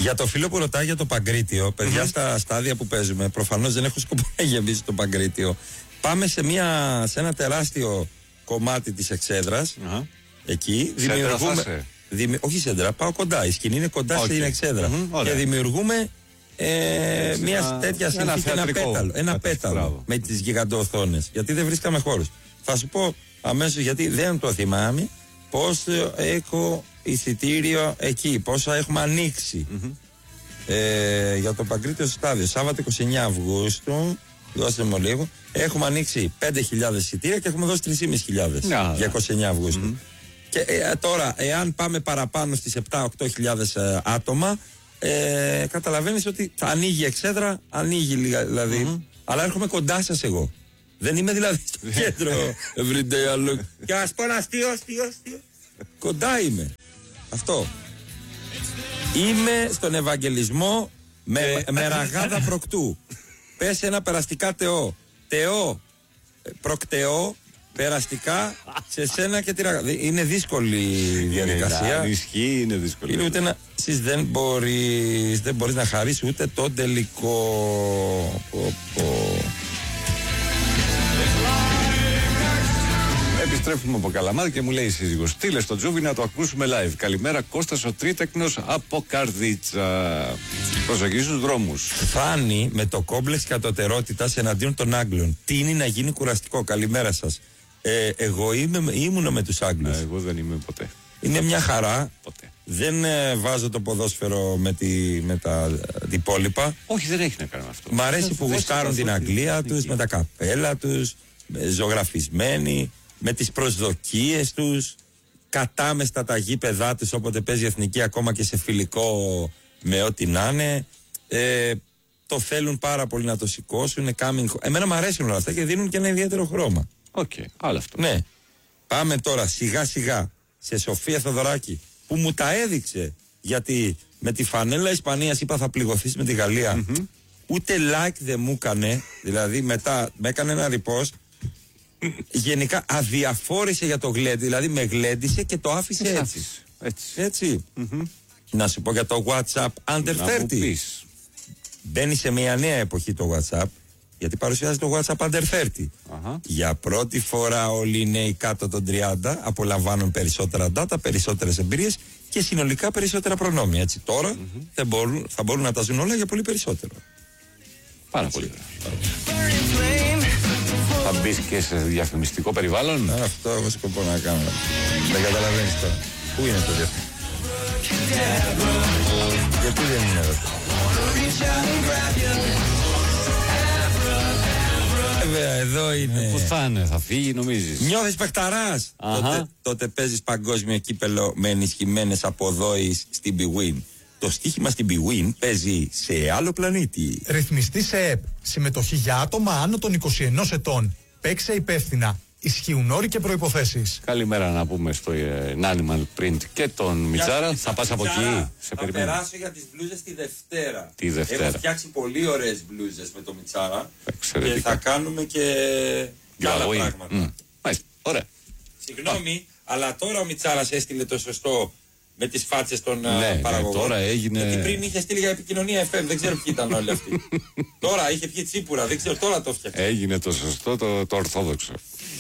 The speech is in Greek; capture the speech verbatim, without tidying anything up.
Για το φίλο που ρωτάει για το Παγκρίτιο, παιδιά, mm-hmm. στα στάδια που παίζουμε, προφανώς δεν έχω σκοπό να γεμίσει το Παγκρίτιο. Πάμε σε, μια, σε ένα τεράστιο κομμάτι της Εξέδρας. Mm-hmm. Εκεί δημιουργούμε. Δημι... Όχι σέντρα, πάω κοντά. Η σκηνή είναι κοντά okay. στην Εξέδρα. Mm-hmm. Και δημιουργούμε ε, μια ένα... τέτοια συνθήκη, ένα, ένα πέταλο. Ένα πέταλο με τις γιγαντοοθόνες. Γιατί δεν βρίσκαμε χώρους. Θα σου πω αμέσως, γιατί δεν το θυμάμαι, πώς έχω εισιτήριο εκεί, πόσα έχουμε ανοίξει. Mm-hmm. ε, για το Παγκρίτιο στάδιο. Σάββατο είκοσι εννέα Αυγούστου, δώστε μου λίγο. Έχουμε ανοίξει πέντε χιλιάδες εισιτήρια και έχουμε δώσει τρεις χιλιάδες πεντακόσια για είκοσι εννέα Αυγούστου. Mm-hmm. Και ε, τώρα, εάν πάμε παραπάνω στις επτά με οκτώ χιλιάδες ε, άτομα, ε, καταλαβαίνεις ότι θα ανοίγει η Εξέδρα, ανοίγει δηλαδή. Mm-hmm. Αλλά έρχομαι κοντά σας εγώ. Δεν είμαι δηλαδή στο κέντρο everyday look. Και ας πω ένα αστείο, αστείο, αστείο. Κοντά είμαι. Αυτό. Είμαι στον Ευαγγελισμό με, ε, με ραγάδα προκτού. Πες ένα περαστικά Θεό. Θεό, προκτεό, περαστικά σε σένα και τη ραγάδα. Είναι δύσκολη η διαδικασία. Ισχύει, είναι δύσκολη. Είναι ούτε να, εσείς δεν μπορείς, δεν μπορείς να χαρίσεις ούτε το τελικό. Πω, πω. Επιστρέφουμε από Καλαμάτι και μου λέει η σύζυγος, στείλε στο Τζούβι να το ακούσουμε live. Καλημέρα, Κώστας ο Τρίτεκνος από Καρδίτσα. Προσοχή στους δρόμους. Φάνη με το κόμπλεξ κατωτερότητας εναντίον των Άγγλων. Τι είναι να γίνει κουραστικό. Καλημέρα σας. Ε, εγώ είμαι, ήμουνα με τους Άγγλους. Ε, εγώ δεν είμαι ποτέ. Είναι μια χαρά. Ποτέ. Δεν ε, βάζω το ποδόσφαιρο με, τη, με τα υπόλοιπα. Όχι, δεν έχει να κάνει αυτό. Μ' αρέσει που γουστάρουν την Αγγλία τους, με τα καπέλα τους, ζωγραφισμένοι, με τις προσδοκίες τους, κατάμεστα τα γήπεδά τους όποτε παίζει εθνική, ακόμα και σε φιλικό με ό,τι να είναι. Ε, το θέλουν πάρα πολύ να το σηκώσουν. Coming... Εμένα μου αρέσουν όλα αυτά και δίνουν και ένα ιδιαίτερο χρώμα. Οκ, okay, άλλο αυτό. Ναι. Πάμε τώρα σιγά σιγά σε Σοφία Θεοδωράκη που μου τα έδειξε. Γιατί με τη φανέλα Ισπανίας είπα θα πληγωθείς με τη Γαλλία. Mm-hmm. Ούτε like δεν μου έκανε. Δηλαδή μετά με έκανε ένα repost. Γενικά αδιαφόρησε για το γλέντι. Δηλαδή με γλέντισε και το άφησε έτσι. έτσι. Έτσι. έτσι. Mm-hmm. Να σου πω για το WhatsApp Under τριάντα. Μπαίνει σε μια νέα εποχή το WhatsApp, γιατί παρουσιάζει το WhatsApp Under τριάντα. Uh-huh. Για πρώτη φορά όλοι οι νέοι κάτω των τριάντα απολαμβάνουν περισσότερα data, περισσότερες εμπειρίες και συνολικά περισσότερα προνόμια. Έτσι τώρα mm-hmm. θα, μπορούν, θα μπορούν να τα ζουν όλα για πολύ περισσότερο. Πάρα έτσι. Πολύ. Θα μπεις και σε διαφημιστικό περιβάλλον. Αυτό έχω σκοπό να κάνω. Δεν καταλαβαίνεις τώρα. Πού είναι το διαφημιστικό? Γιατί δεν είναι εδώ? Βέβαια εδώ είναι. Πού θα είναι, θα φύγει νομίζεις? Νιώθεις παιχταράς. τότε, τότε παίζεις παγκόσμιο κύπελο με ενισχυμένες αποδόεις στην bwin. Το στοίχημα στην bwin παίζει σε άλλο πλανήτη. Ρυθμιστή σε ΕΠ. Συμμετοχή για άτομα άνω των είκοσι ενός ετών. Παίξε υπεύθυνα. Ισχύουν όροι και προϋποθέσεις. Καλημέρα να πούμε στο ε, Animal Print και τον Μιτσάρα. Θα πας από εκεί. Σε θα περάσω για τις μπλούζες τη Δευτέρα. Τη Δευτέρα. Έχω φτιάξει πολύ ωραίες μπλούζες με το Μιτσάρα. Εξαιρετικά. Και θα κάνουμε και, και άλλα πράγματα. Mm. Μάλιστα. Ωραία. Συγγνώμη, ah. αλλά τώρα ο Μιτσάρας έστειλε το σωστό με τις φάτσες των ναι, παραγωγών. Ναι, τώρα έγινε... Γιατί πριν είχε στείλει για επικοινωνία εφ εμ, δεν ξέρω ποιοι ήταν όλοι αυτοί. Τώρα είχε πιει τσίπουρα, δεν ξέρω, τώρα το φτιάξε. Έγινε το σωστό, το, το ορθόδοξο.